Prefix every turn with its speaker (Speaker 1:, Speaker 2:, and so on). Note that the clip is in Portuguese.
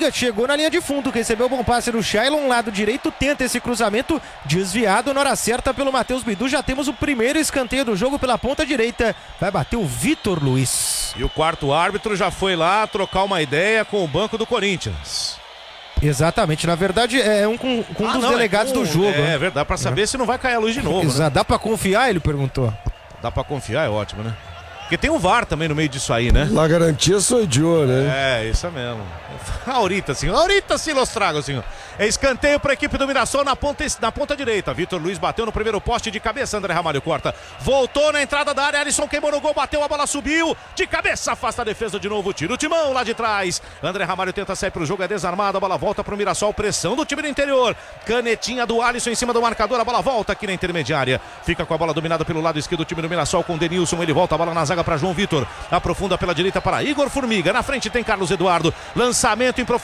Speaker 1: Formiga chegou na linha de fundo, recebeu o bom passe do Shailon, lado direito, tenta esse cruzamento, desviado na hora certa pelo Matheus Bidu. Já temos o primeiro escanteio do jogo pela ponta direita, vai bater o Vitor Luiz.
Speaker 2: E o quarto árbitro já foi lá trocar uma ideia com o banco do Corinthians.
Speaker 1: Exatamente, na verdade é um dos delegados do jogo.
Speaker 2: É verdade, pra saber se não vai cair a luz de novo.
Speaker 1: Exato, né? Dá pra confiar, ele perguntou.
Speaker 2: Dá pra confiar, é ótimo, né? Porque tem um VAR também no meio disso aí, né?
Speaker 3: La garantia sou eu, né?
Speaker 2: É, isso mesmo. Ahorita sim, los trago, senhor. É escanteio para a equipe do Mirassol na ponta direita. Vitor Luiz bateu no primeiro poste de cabeça, André Ramalho corta. Voltou na entrada da área, Alisson queimou no gol, bateu, a bola subiu. De cabeça, afasta a defesa de novo, tira o timão lá de trás. André Ramalho tenta sair pro jogo, é desarmado, a bola volta pro Mirassol, pressão do time do interior. Canetinha do Alisson em cima do marcador, a bola volta aqui na intermediária. Fica com a bola dominada pelo lado esquerdo do time do Mirassol com o Denilson, ele volta a bola na zaga para João Vitor. Aprofunda pela direita para Igor Formiga. Na frente tem Carlos Eduardo. Lançamento em profundidade.